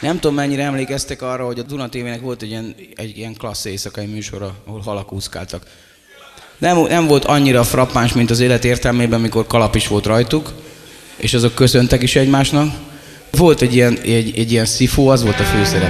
Nem tudom, mennyire emlékeztek arra, hogy a Duna TV-nek volt egy ilyen klassz éjszakai műsora, ahol halak úszkáltak. Nem volt annyira frappáns, mint az élet értelmében, mikor kalap is volt rajtuk, és azok köszöntek is egymásnak. Volt egy ilyen szifó, az volt a főszerep.